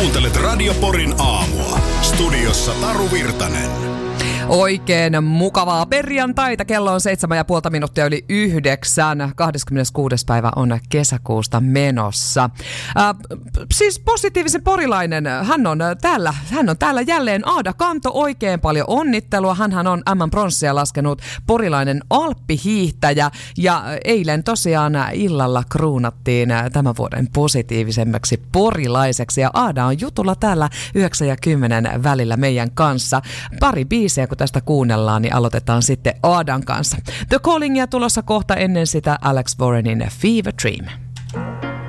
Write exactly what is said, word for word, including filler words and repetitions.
Kuuntelet Radio Porin aamua. Studiossa Taru Virtanen. Oikein mukavaa perjantaita. Kello on seitsemän ja puolta minuuttia yli yhdeksän. kahdeskymmeneskuudes päivä on kesäkuusta menossa. Äh, siis positiivisen porilainen. Hän on täällä, hän on täällä jälleen. Aada Kanto, oikein paljon onnittelua. Hänhän on M M-pronssia laskenut porilainen alppihiihtäjä. Ja eilen tosiaan illalla kruunattiin tämän vuoden positiivisemmaksi porilaiseksi. Ja Aada on jutulla täällä yhdeksän ja kymmenen välillä meidän kanssa. Pari biisejä, kun tästä kuunnellaan, niin aloitetaan sitten Aadan kanssa. The Callingia tulossa kohta, ennen sitä Alex Warrenin Fever Dream.